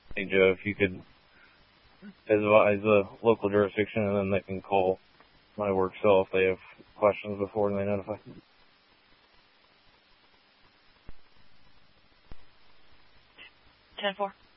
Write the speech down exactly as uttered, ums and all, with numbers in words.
Hey, Joe, if you could advise the local jurisdiction, and then they can call my work cell if they have questions before they notify. ten four.